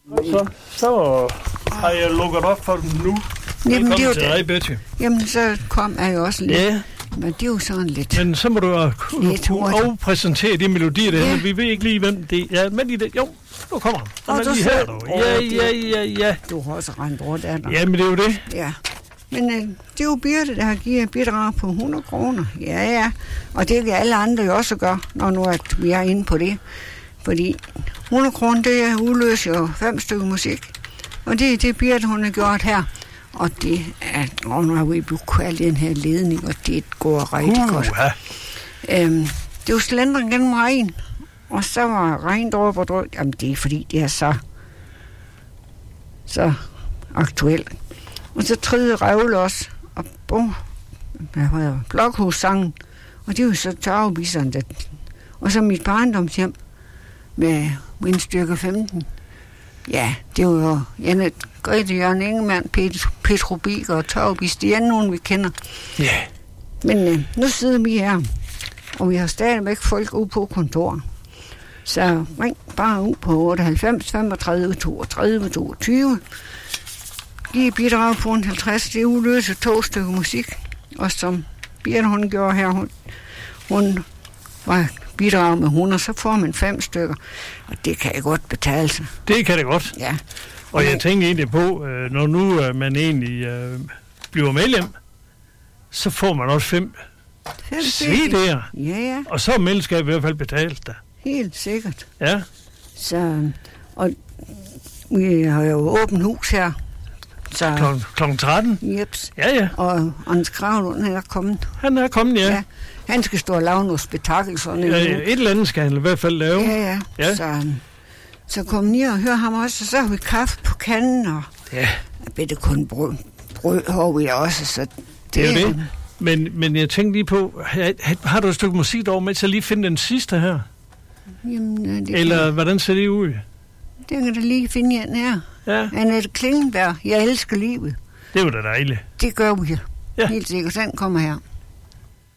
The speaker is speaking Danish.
Så har jeg lukket op for dem nu. Jamen, det er til dig, Betty. Jamen, så kom jeg jo også lidt. Ja. Men det er jo sådan lidt... Men så må du afpræsentere de melodier, der ja. Vi ved ikke lige, hvem det er. Men i det, jo, nu kommer han. Han er lige her, dog. Ja. Du har også rendt rundt af dig. Ja, men det er jo det. Ja. Men det er jo Birte, der har givet bidrag på 100 kroner. Ja. Og det kan alle andre jo også gøre, når nu at vi er inde på det. Fordi 100 kroner, det udløser jo 5 stykker musik. Og det er det, Birte, hun har gjort her. Og det er, nu har vi bukket den her ledning, og det går rigtig godt. Det er jo slendren gennem regn. Og så var regndråber og drøg. Jamen, det er fordi, det er så aktuelt. Og så træde revle også. Og Blokhussangen. Og det er jo så tørrebisseren. Og så mit barndomshjem med Windstyrke 15. Ja, det var jo Grete Jørgen Ingemann, Petro Biker og Tørrebis. Det er nogen, vi kender. Ja. Yeah. Men nu sidder vi her, og vi har stadigvæk folk ude på kontoret. Så ring bare ud på 98 35 32 22. Giv bidrag på 50. Det udløser 2 stykker musik. Og som Birte, hun gjorde her, hun var bidrag med 100, så får man 5 stykker. Og det kan jeg godt betale sig. Det kan det godt. Ja. Og jeg tænker egentlig på, når nu man egentlig bliver medlem, så får man også 5 CD'er. Ja. Og så er medlemskab i hvert fald betalt der. Helt sikkert. Ja. Så, og vi har jo åbent hus her. Så Klokken 13? Jeps. Ja. Og Anders Kravlund er kommet. Han er kommet, ja. Han skal stå og lave noget spektakel sådan et eller andet skal han i hvert fald lave. Ja. Så kom ned og hør ham også, og så har vi kaffe på kanden, og jeg bedte kun brød har vi også, så det er jo det. Men jeg tænkte lige på, har du et stykke musik derovre med til at lige finde den sidste her? Jamen, eller hvordan ser det ud? Det kan du lige finde igen her. Ja. Annette Klingenberg, jeg elsker livet. Det var da dejligt. Det gør vi. Ja. Helt sikkert, den kommer her.